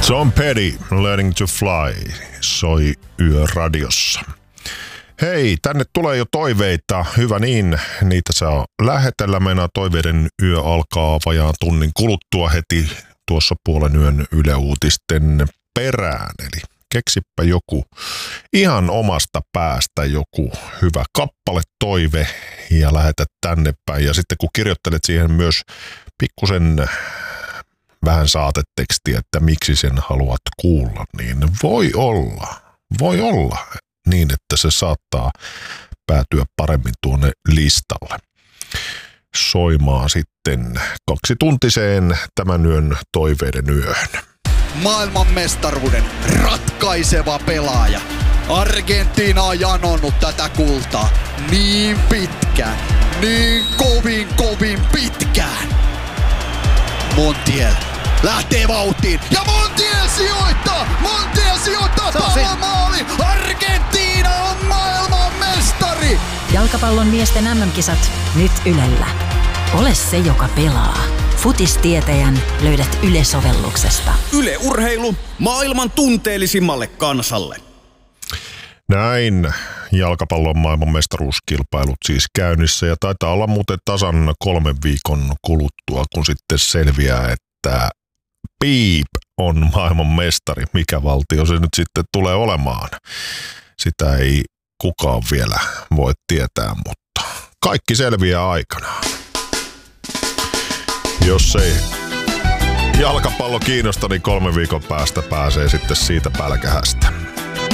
Tom Petty, Learning to Fly, soi Yöradiossa. Hei, tänne tulee jo toiveita. Hyvä niin, niitä saa lähetellä. Meinaa toiveiden yö alkaa vajaan tunnin kuluttua heti tuossa puolen yön Yle Uutisten perään. Eli keksipä joku ihan omasta päästä joku hyvä kappale, toive ja lähetä tänne päin. Ja sitten kun kirjoittelet siihen myös pikkusen vähän saatetekstiä, että miksi sen haluat kuulla, niin voi olla niin, että se saattaa päätyä paremmin tuonne listalle. Soimaan sitten 2-tuntiseen tämän yön toiveiden yöhön. Maailmanmestaruuden ratkaiseva pelaaja. Argentiina on janonnut tätä kultaa niin pitkään, niin kovin pitkään. Montiel lähtee vauhtiin ja Montiel sijoittaa palomaali. Argentiina on maailmanmestari. Jalkapallon miesten MM-kisat nyt Ylellä. Ole se, joka pelaa. Futistietäjän löydät Yle-sovelluksesta. Yle Urheilu maailman tunteellisimmalle kansalle. Näin jalkapallon maailmanmestaruuskilpailut siis käynnissä ja taitaa olla muuten tasan 3 viikon kuluttua, kun sitten selviää, että piip on maailmanmestari. Mikä valtio se nyt sitten tulee olemaan? Sitä ei kukaan vielä voi tietää, mutta kaikki selviää aikanaan. Jos ei jalkapallo kiinnosta, niin 3 viikon päästä pääsee sitten siitä pälkähästä.